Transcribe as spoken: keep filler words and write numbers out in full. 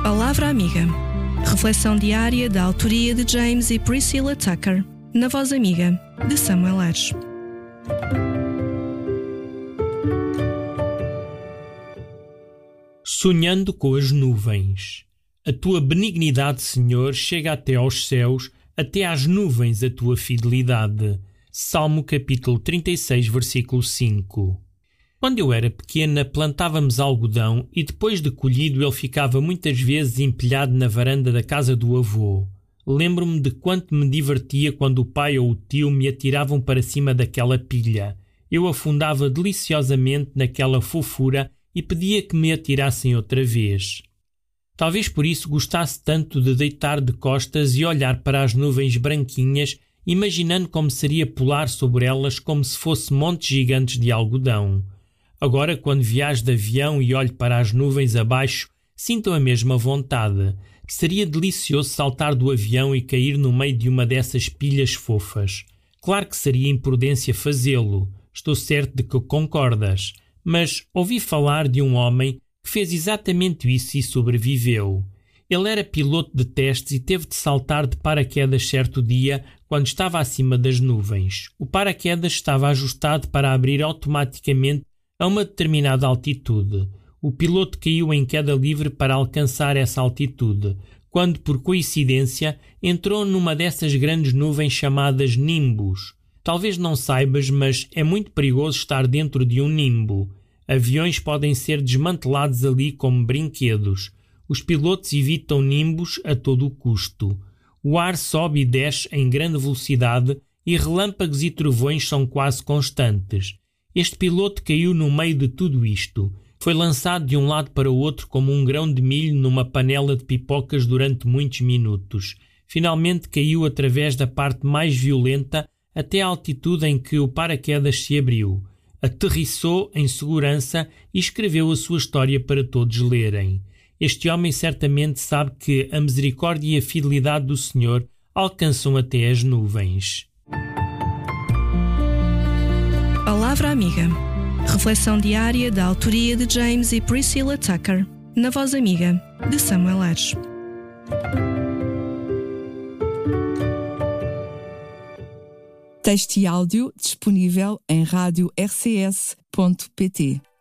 Palavra Amiga. Reflexão diária da autoria de James e Priscilla Tucker, na voz amiga de Samuel Ares. Sonhando com as nuvens. A tua benignidade, Senhor, chega até aos céus, até às nuvens a tua fidelidade. Salmo capítulo trinta e seis, versículo cinco. Quando eu era pequena, plantávamos algodão e depois de colhido ele ficava muitas vezes empilhado na varanda da casa do avô. Lembro-me de quanto me divertia quando o pai ou o tio me atiravam para cima daquela pilha. Eu afundava deliciosamente naquela fofura e pedia que me atirassem outra vez. Talvez por isso gostasse tanto de deitar de costas e olhar para as nuvens branquinhas, imaginando como seria pular sobre elas como se fosse montes gigantes de algodão. Agora, quando viajo de avião e olho para as nuvens abaixo, sinto a mesma vontade. Seria delicioso saltar do avião e cair no meio de uma dessas pilhas fofas. Claro que seria imprudência fazê-lo. Estou certo de que concordas. Mas ouvi falar de um homem que fez exatamente isso e sobreviveu. Ele era piloto de testes e teve de saltar de paraquedas certo dia quando estava acima das nuvens. O paraquedas estava ajustado para abrir automaticamente a uma determinada altitude. O piloto caiu em queda livre para alcançar essa altitude, quando, por coincidência, entrou numa dessas grandes nuvens chamadas nimbos. Talvez não saibas, mas é muito perigoso estar dentro de um nimbo. Aviões podem ser desmantelados ali como brinquedos. Os pilotos evitam nimbos a todo o custo. O ar sobe e desce em grande velocidade e relâmpagos e trovões são quase constantes. Este piloto caiu no meio de tudo isto. Foi lançado de um lado para o outro como um grão de milho numa panela de pipocas durante muitos minutos. Finalmente caiu através da parte mais violenta até a altitude em que o paraquedas se abriu. Aterrissou em segurança e escreveu a sua história para todos lerem. Este homem certamente sabe que a misericórdia e a fidelidade do Senhor alcançam até as nuvens. Palavra Amiga. Reflexão diária da autoria de James e Priscilla Tucker, na voz amiga de Samuel Ares. Texto e áudio disponível em rádio r c s ponto p t.